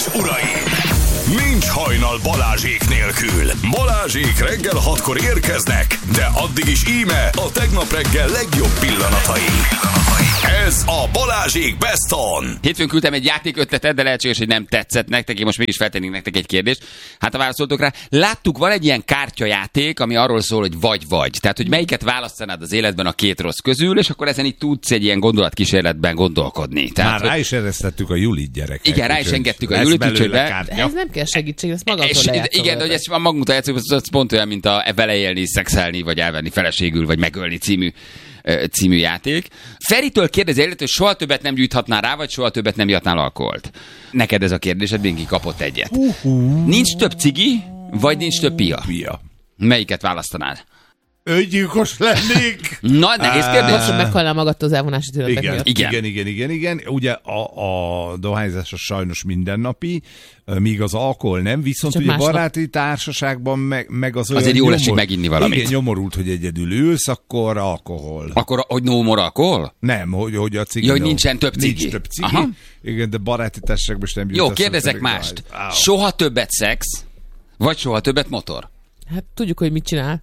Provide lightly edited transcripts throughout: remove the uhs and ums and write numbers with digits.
uraim! Nincs hajnal Balázsék nélkül. Balázsék reggel 6-kor érkeznek, de addig is íme a tegnap reggel legjobb pillanatai. Ez a Balázsék Best On. Hétfőn küldtem egy játékötletet, de lehetséges, hogy nem tetszett nektek. Én most mégis feltennék nektek egy kérdést. Hát ha válaszoltok rá, láttuk, van egy ilyen kártyajáték, ami arról szól, hogy vagy. Tehát, hogy melyiket választanád az életben a két rossz közül, és akkor ezen itt tudsz egy ilyen gondolatkísérletben gondolkodni. Tehát, már rá is eresztettük a Julit, gyerekek. Igen, rá is engedtük a Julit, úgyhogy ez nem kell segítség, ezt magától lejátszol. Igen, de hogy ezt magunkra játszunk, az pont olyan, mint a vele élni, szexelni, vagy elvenni feleségül, vagy megölni című játék. Feritől kérdezi előtt, hogy soha többet nem gyújthatnál rá, vagy soha többet nem ihatnál alkoholt. Neked ez a kérdésed, Binki kapott egyet. Nincs több cigi, vagy nincs több pia? Melyiket választanád? Öngyilkos lennék. Na, nehéz kérdés. Most meghalnál magadtól az elvonási tünetek miatt. Igen. Ugye a dohányzás az sajnos mindennapi, míg az alkohol nem, viszont csak ugye baráti társaságban meg az olyan... Azért jól esik meginni valamit. Igen, nyomorult, hogy egyedül ülsz, akkor alkohol. Akkor, hogy no more alkohol? Nem, hogy a cigi... Ja, hogy nincsen több cigi. Nincs több cigi. Aha. Igen, de baráti társaságban is nem jó, kérdezek mást. Soha többet szex, vagy soha többet motor? Hát tudjuk, hogy mit csinál.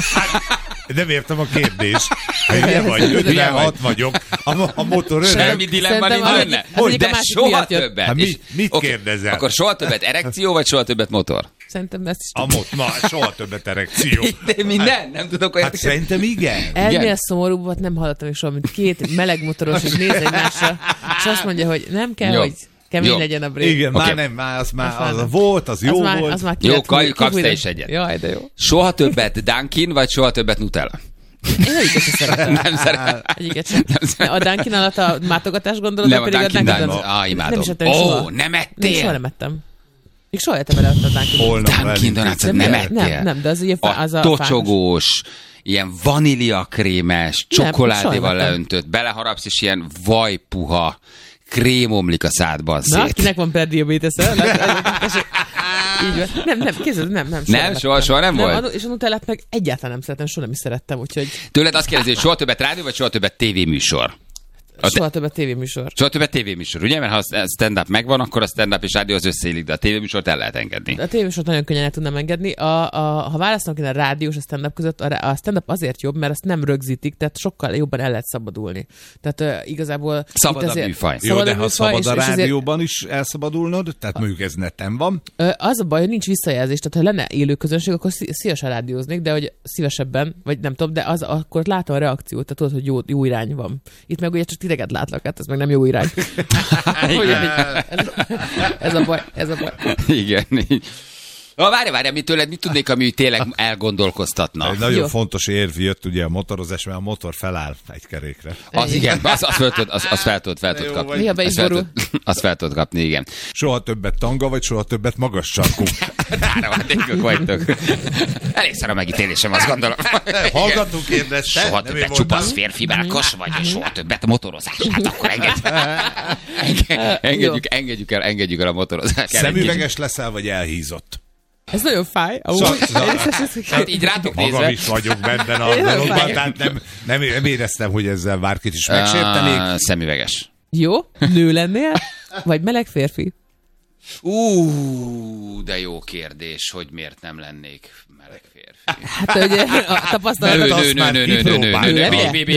Nem értem a kérdést. Hülye vagy, 56 vagyok. A motor öreg. Semmi dilemma nincs benne. De soha többet. Hát mit kérdezel? Akkor soha többet erekció, vagy soha többet motor? Szerintem ezt is soha többet erekció. De minden? Nem tudok olyat. Hát szerintem igen. Ennél szomorúbbat nem hallottam még soha, mint két meleg motoros, hogy néz egymásra, és azt mondja, hogy nem kell, hogy kemény legyen a brék. Igen, az volt, az jó volt. Az már jó, kapsz te is egyet. Jaj, de jó. Soha többet Dunkin, vagy soha többet Nutella? Én egyiket sem szeretem. Nem szeretem. Egyiket sem. A Dunkin alatt a mátogatás gondolod, nem, pedig a Dunkin imádom. Nem ettél? Soha nem ettem. Még soha ettem el a Dunkin Donuts-et nem ettél? Nem, de az ugye a tocsogós, ilyen vaníliakrémes, csokoládéval leöntött, beleharapsz, és ilyen vajpuha krém omlik a szádban szét. Na, kinek van prediabetes-e? Így van. Nem, kézzel, nem. Soha nem volt? És a Nutellát meg egyáltalán nem szeretem, soha nem is szerettem, úgyhogy... Tőled azt kérdezi, hogy soha többet rádió, vagy soha többet tévéműsor? Soha többet tévéműsor. Soha többet tévéműsor, ugye? Mert ha a stand-up megvan, akkor a stand-up és rádió az összeillik, de a tévéműsort el lehet engedni. A tévéműsort nagyon könnyen el tudnám engedni. Ha választanak a rádió és a stand-up között, a stand-up azért jobb, mert azt nem rögzítik, tehát sokkal jobban el lehet szabadulni. Tehát igazából... Szabad a műfaj. Jó, de ha szabad a rádióban is elszabadulnod, tehát mondjuk ez neten van. Az a baj, hogy nincs visszajelzés, tehát ha lenne élő közönség, akkor szívesen rádióznék, de hogy szívesebben, vagy nem tudom, de akkor látom a reakciót, tehát tudod, hogy jó irány van. Itt meg ugye csak titeket látlak, hát ez meg nem jó irány. ez a baj. Igen. Várj, mit tudnék, ami tényleg elgondolkoztatna? Egy nagyon fontos érv jött ugye a motorozás, mert a motor feláll egy kerékre. Az igen, azt fel tudod kapni. Azt fel tudod kapni, igen. Soha többet tanga, vagy soha többet magas sarkú? Ráramadékok vagytok. Elég szar a megítélésem, azt gondolom. Hallgatunk kérdezte. Soha többet csupasz férfi bákos, vagy soha többet motorozás. Hát akkor engedjük el a motorozást. Szemüveges leszel, vagy elhízott? Ez nagyon fáj. Hát így rátok nézve. Magam is vagyok benne a dologban, tehát nem éreztem, hogy ezzel bárkit is megsértenék. Szemüveges. Jó, nő lennél, vagy meleg férfi? De jó kérdés, hogy miért nem lennék meleg férfi. Hát ugye a tapasztalatot azt már kipróbálni.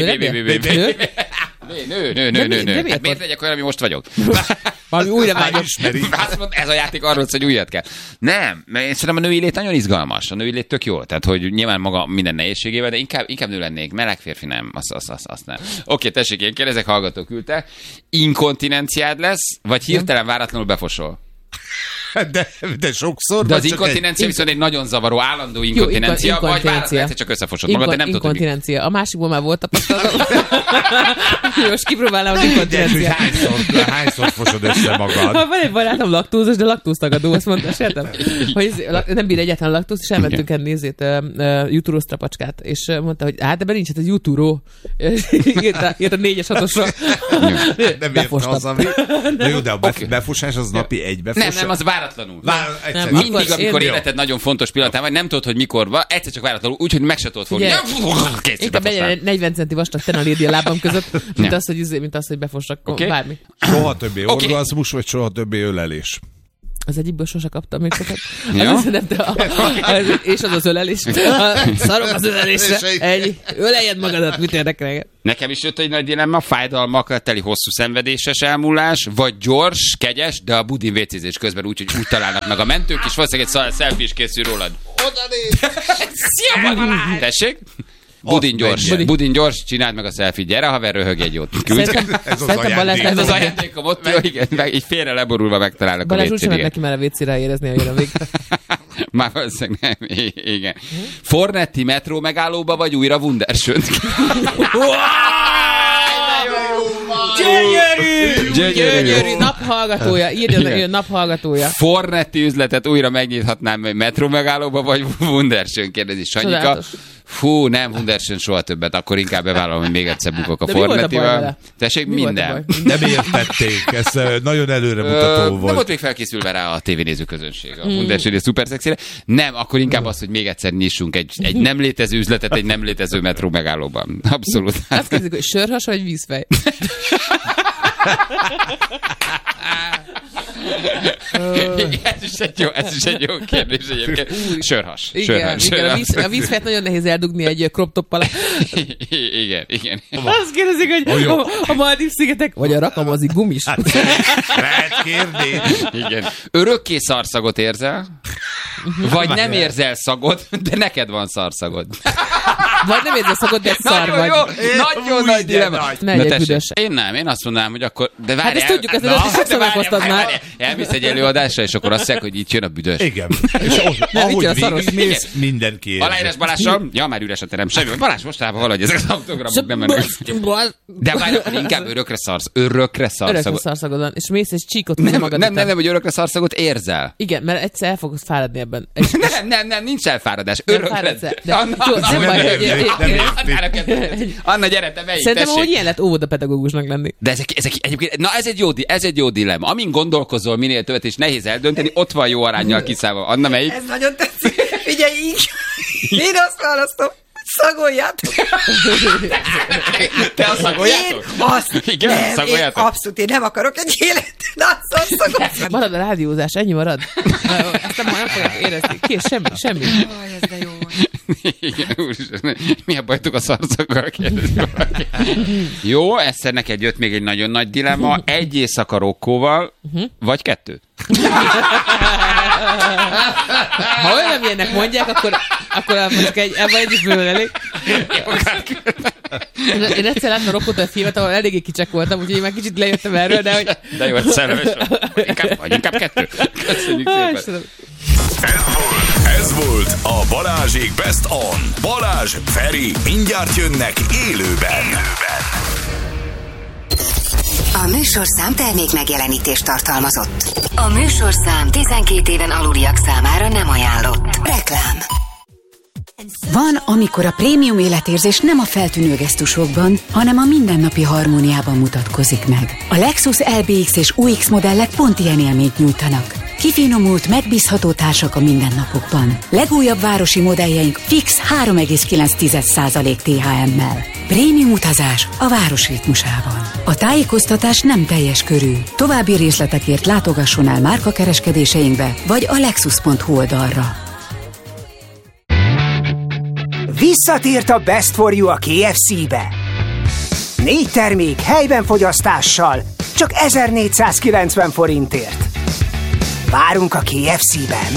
Nő. Hát miért legyek olyan, ami most vagyok? Valami újra vágyom. Ez a játék arról, hogy újat kell. Nem, mert én szerintem a női lét nagyon izgalmas. A női lét tök jó. Tehát, hogy nyilván maga minden nehézségével, de inkább nő lennék. Meleg férfi nem. Azt nem. Oké, tessék, én kérdezek, hallgató küldte. Inkontinenciád lesz, vagy hirtelen váratlanul befosol? De sokszor. De az inkontinencia viszont egy nagyon zavaró, állandó inkontinencia, vagy váratlanul egyszer csak összefosod magad, de nem tudod. Inkontinencia. A másikból már volt tapasztalatom. Most kipróbálnám az inkontinenciát. Hányszor fosod össze magad? Van egy barátom laktózos, de laktóztagadó, azt mondta, sértem, hogy nem bír egyáltalán laktóz, és elmentünk enni jutúrós strapacskát, és mondta, hogy hát ebben nincs, hát ez jutúró. Írt a 4-es 6-osra. Nem érte az, ami... Na jó, de a befosás az napi egy befosás. Nem, az váratlanul. Mindig, amikor életed nagyon fontos pillanatán vagy, nem tudod, hogy mikor van, egyszer csak váratlanul, úgyhogy meg se tudod fogni. Inkább 40 centi vastag tenalédi a lábam között, mint az, hogy befossak bármi. Soha többé orgazmus, vagy soha többé ölelés? Az egyikből sose kaptam még sokat. Ja? És az ölelés. Szarok az ölelésre. Öleljed magadat, mit érdekel? Nekem is jött egy nagy dilemma, fájdalmakkal teli hosszú szenvedéses elmúlás, vagy gyors, kegyes, de a budin vécézés közben úgy találnak meg a mentők, és valószínűleg egy selfie is készül rólad. Oda néz! Szia, tessék? Budin gyors, csináld meg a selfie. Gyere, haver, röhögj egy jót. Ez az ajándékom ott, jó, igen, így félre leborulva megtalálnak Balázs a úgy sem neki már a vécére érezni, hogy jön a vég. Már valószínűleg nem, igen. Fornetti metró megállóba, vagy újra Wunderschönt? Gyönyörű! Naphallgatója, írjon naphallgatója. Fornetti üzletet újra megnyithatnám metró megállóba, vagy Wunderschön, kérdezi Sanyika. Fú, nem, Wunderschön soha többet, akkor inkább bevállalom, hogy még egyszer bukok a Fornettivel. Tessék, minden. Nem értették, ez nagyon előremutató volt. Nem volt még felkészülve rá a tévénéző közönség a Wunderschön és szuper szexire. Nem, akkor inkább az, hogy még egyszer nyissunk egy nem létező üzletet egy nem létező metró megállóban. Abszolút. Azt kérdezik, hogy sörhas vagy vízfej? Ez is egy jó kérdés egyébként. Sörhas. Igen, a vízfejt nagyon nehéz eldugni egy crop top alá. Igen. Azt kérdezik, hogy a Maldív-szigetek, vagy a rakamazi gumis. Lehet kérni. Igen. Örökké szarszagot érzel? Vagy nem érzel szagot, de neked van szarszagod. Vagy nem érzel szagot, de szar vagy. Nagyon nagy dilemma. Én azt mondanám, hogy akkor... De várjál, hát ezt tudjuk, ezt sokszor meghoztad már. Elmész egy előadásra, és akkor azt mondják, hogy itt jön a büdös. Igen. És ahogy végigmész, mindenki érzi. Aláírás Balással? Ja, már üres a terem. Semmi. Balázs, mostában valahogy ezek az autogramok nem mennek. De várjál, inkább örökre szarszagod van. És mész és csíkot húz magad. Nem, hogy örökre szarszagot érzel. Igen, mert egyszer el fogsz fáradni ebben. Nem, nincs elfáradás. Örökre. Anna, gyere, te melyik, szerintem, hogy ilyen lett óvodapedagógusnak lenni. De ezek egyébként, na ez egy jó dilemma. Amin gondolkozol minél többet, és nehéz eldönteni, ott van jó aránnyal kiszállva. Anna, melyik? Ez nagyon tetszik. Figyelj így. Én azt választom. Szagoljátok! Te a szagoljátok? Én azt igen, nem, szagoljátok? Én abszolút, én nem akarok egy életet, szagoljátok. Marad a rádiózás, ennyi marad. Aztán már nem fogják érezni. Kész, semmi. Aj, ez de jó. Igen, úristen, mi a bajtuk a szarszaggal? Jó, egyszer neked jött még egy nagyon nagy dilemma. Egy éjszaka Rokkóval, vagy 2? Ha olyan ilyenek mondják, akkor most ebben egy is bőven elég. Én egyszer láttam Rokkót a filmet, ahol eléggé kicsek voltam, úgyhogy én már kicsit lejöttem erről, de hogy... De jó, szerelmes vagy inkább 2. Köszönjük szépen. Ez volt a Balázsék Best On. Balázs, Feri, mindjárt jönnek élőben. A műsorszám termék megjelenítést tartalmazott. A műsorszám 12 éven aluliak számára nem ajánlott. Reklám. Van, amikor a prémium életérzés nem a feltűnő gesztusokban, hanem a mindennapi harmóniában mutatkozik meg. A Lexus LBX és UX modellek pont ilyen élményt nyújtanak. Kifinomult, megbízható társak a mindennapokban. Legújabb városi modelljeink fix 3,9% THM-mel. Prémium utazás a város ritmusában. A tájékoztatás nem teljes körű. További részletekért látogasson el márkakereskedéseinkbe, vagy a lexus.hu oldalra. Visszatért a Best for You a KFC-be. 4 termék helyben fogyasztással, csak 1490 forintért. Várunk a KFC-ben.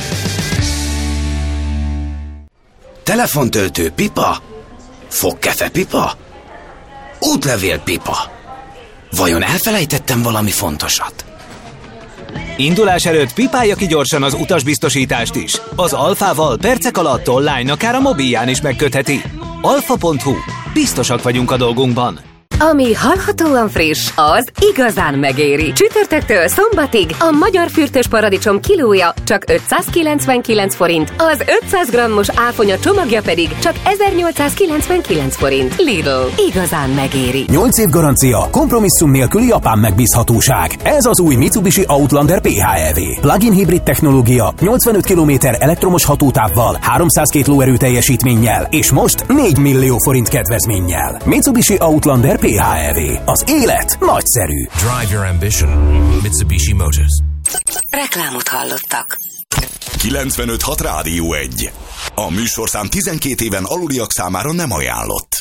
Telefontöltő pipa? Fogkefe pipa? Útlevél pipa? Vajon elfelejtettem valami fontosat? Indulás előtt pipálja ki gyorsan az utasbiztosítást is. Az Alfával percek alatt online, akár a mobilján is megkötheti. Alfa.hu. Biztosak vagyunk a dolgunkban. Ami hallhatóan friss, az igazán megéri. Csütörtöktől szombatig a magyar fürtös paradicsom kilója csak 599 forint, az 500 grammos áfonya csomagja pedig csak 1899 forint. Lidl. Igazán megéri. 8 év garancia, kompromisszum nélküli japán megbízhatóság. Ez az új Mitsubishi Outlander PHEV. Plug-in hibrid technológia, 85 km elektromos hatótávval, 302 lóerő teljesítménnyel, és most 4 millió forint kedvezménnyel. Mitsubishi Outlander PHEV. Az élet nagyszerű. Drive your ambition. Mitsubishi Motors. Reklámot hallottak. 95.6 Rádió 1. A műsorszám 12 éven aluliak számára nem ajánlott.